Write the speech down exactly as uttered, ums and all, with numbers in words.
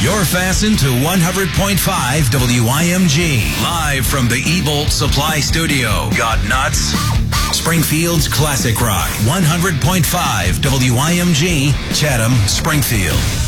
You're fastened to one hundred point five W I M G. Live from the E-Bolt Supply Studio. Got nuts? Springfield's Classic Rock. one hundred point five W I M G, Chatham, Springfield.